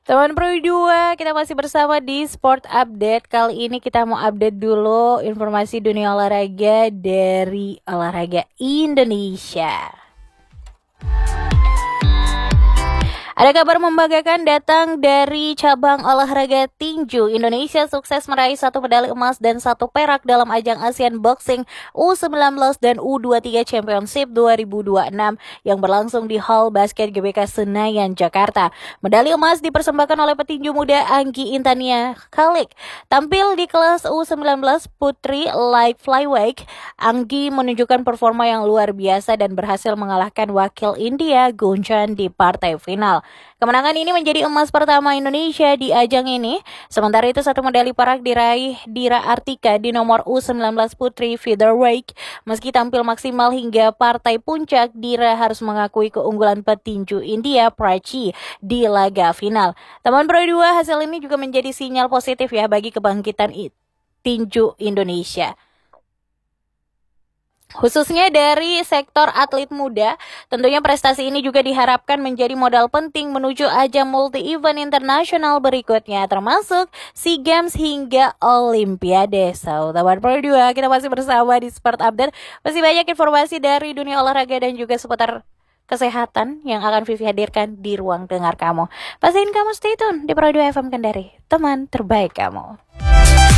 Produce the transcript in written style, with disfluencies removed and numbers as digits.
Teman Pro 2, kita masih bersama di Sport Update. Kali ini kita mau update dulu informasi dunia olahraga dari olahraga Indonesia. Ada kabar membanggakan datang dari cabang olahraga tinju. Indonesia sukses meraih 1 medali emas dan 1 perak dalam ajang Asian Boxing U19 dan U23 Championship 2026 yang berlangsung di Hall Basket GBK Senayan, Jakarta. Medali emas dipersembahkan oleh petinju muda Anggi Intania Khalik. Tampil di kelas U19 Putri Light Flyweight, Anggi menunjukkan performa yang luar biasa dan berhasil mengalahkan wakil India Gunjan di partai final. Kemenangan ini menjadi emas pertama Indonesia di ajang ini. Sementara itu 1 medali perak diraih Dira Artika di nomor U19 Putri Featherweight. Meski tampil maksimal hingga partai puncak, Dira harus mengakui keunggulan petinju India Prachi di laga final. Teman Pro 2, hasil ini juga menjadi sinyal positif ya bagi kebangkitan tinju Indonesia. Khususnya dari sektor atlet muda, tentunya prestasi ini juga diharapkan menjadi modal penting menuju ajang multi-event internasional berikutnya, termasuk SEA Games hingga Olimpiade. So, teman Pro 2, kita masih bersama di Sport Update. Masih banyak informasi dari dunia olahraga dan juga seputar kesehatan yang akan Vivi hadirkan di ruang dengar kamu. Pastiin kamu stay tune di Pro 2 FM Kendari, teman terbaik kamu.